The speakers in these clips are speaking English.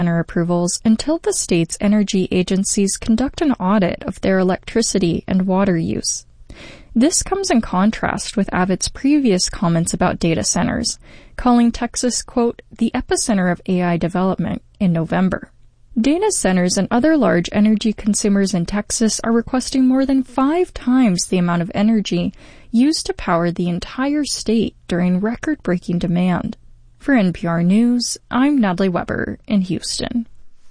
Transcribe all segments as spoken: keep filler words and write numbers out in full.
center approvals until the state's energy agencies conduct an audit of their electricity and water use. This comes in contrast with Abbot's previous comments about data centers, calling Texas, quote, the epicenter of A I development in November. Data centers and other large energy consumers in Texas are requesting more than five times the amount of energy used to power the entire state during record-breaking demand. For N P R News, I'm Natalie Weber in Houston.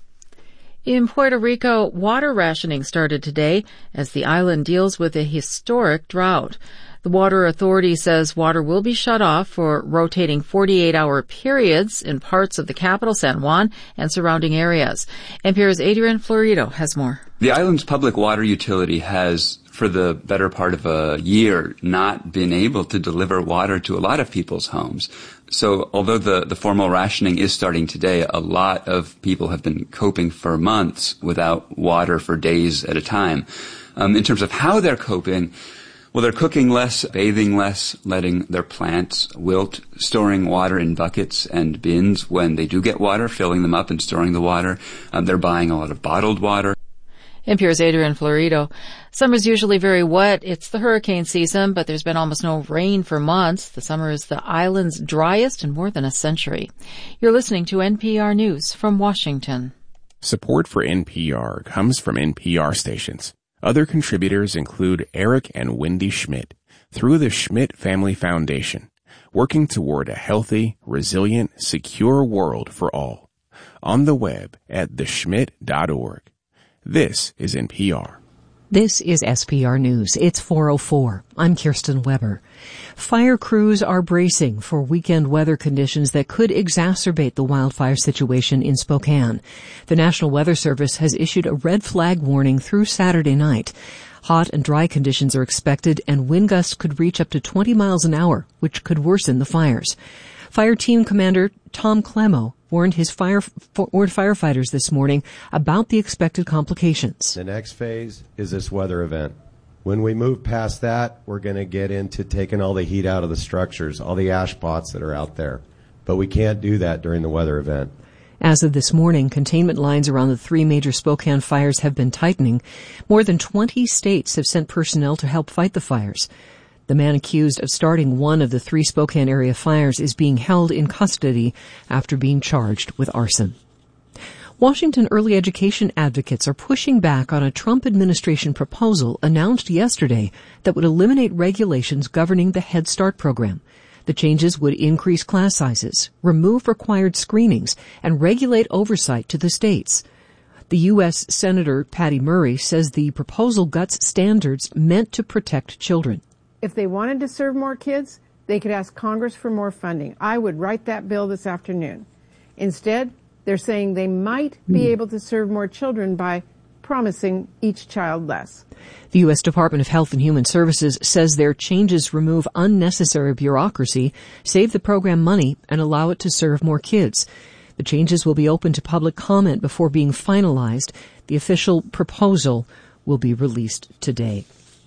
In Puerto Rico, water rationing started today as the island deals with a historic drought. The Water Authority says water will be shut off for rotating forty-eight hour periods in parts of the capital, San Juan, and surrounding areas. N P R's Adrian Florido has more. The island's public water utility has, for the better part of a year, not been able to deliver water to a lot of people's homes. So although the, the formal rationing is starting today, a lot of people have been coping for months without water for days at a time. Um, in terms of how they're coping, well, they're cooking less, bathing less, letting their plants wilt, storing water in buckets and bins when they do get water, filling them up and storing the water. Um, they're buying a lot of bottled water. N P R's Adrian Florido. Summer's usually very wet. It's the hurricane season, but there's been almost no rain for months. The summer is the island's driest in more than a century. You're listening to N P R News from Washington. Support for N P R comes from N P R stations. Other contributors include Eric and Wendy Schmidt through the Schmidt Family Foundation, working toward a healthy, resilient, secure world for all. On the web at the schmidt dot org. This is N P R. This is S P R News. It's four oh four. I'm Kirsten Weber. Fire crews are bracing for weekend weather conditions that could exacerbate the wildfire situation in Spokane. The National Weather Service has issued a red flag warning through Saturday night. Hot and dry conditions are expected, and wind gusts could reach up to twenty miles an hour, which could worsen the fires. Fire Team Commander Tom Clemo warned his fire warned firefighters this morning about the expected complications. The next phase is this weather event. When we move past that, we're going to get into taking all the heat out of the structures, all the ash pots that are out there. But we can't do that during the weather event. As of this morning, containment lines around the three major Spokane fires have been tightening. More than twenty states have sent personnel to help fight the fires. The man accused of starting one of the three Spokane area fires is being held in custody after being charged with arson. Washington early education advocates are pushing back on a Trump administration proposal announced yesterday that would eliminate regulations governing the Head Start program. The changes would increase class sizes, remove required screenings, and regulate oversight to the states. The U S Senator Patty Murray says the proposal guts standards meant to protect children. If they wanted to serve more kids, they could ask Congress for more funding. I would write that bill this afternoon. Instead, they're saying they might be able to serve more children by promising each child less. The U S Department of Health and Human Services says their changes remove unnecessary bureaucracy, save the program money, and allow it to serve more kids. The changes will be open to public comment before being finalized. The official proposal will be released today.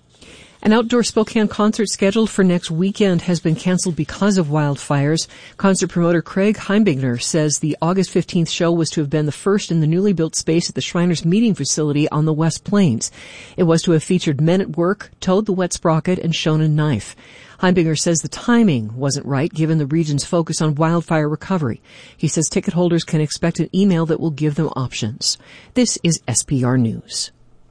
An outdoor Spokane concert scheduled for next weekend has been canceled because of wildfires. Concert promoter Craig Heimbigner says the August fifteenth show was to have been the first in the newly built space at the Shriners Meeting Facility on the West Plains. It was to have featured Men at Work, Toad the Wet Sprocket, and Shonen Knife. Heimbigner says the timing wasn't right given the region's focus on wildfire recovery. He says ticket holders can expect an email that will give them options. This is S P R News.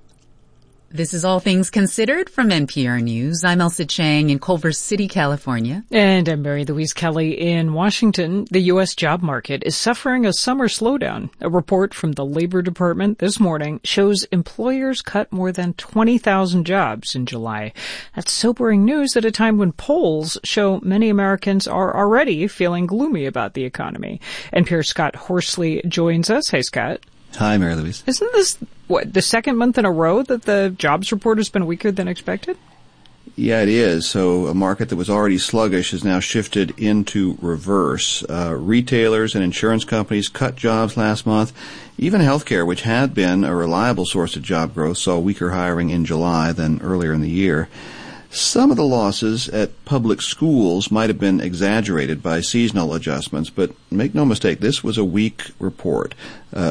This is All Things Considered from N P R News. I'm Elsa Chang in Culver City, California. And I'm Mary Louise Kelly in Washington. The U S job market is suffering a summer slowdown. A report from the Labor Department this morning shows employers cut more than twenty thousand jobs in July. That's sobering news at a time when polls show many Americans are already feeling gloomy about the economy. N P R's Scott Horsley joins us. Hey, Scott. Hi, Mary Louise. Isn't this, what, the second month in a row that the jobs report has been weaker than expected? Yeah, it is. So a market that was already sluggish has now shifted into reverse. Uh, retailers and insurance companies cut jobs last month. Even healthcare, which had been a reliable source of job growth, saw weaker hiring in July than earlier in the year. Some of the losses at public schools might have been exaggerated by seasonal adjustments, but make no mistake, this was a weak report. Uh,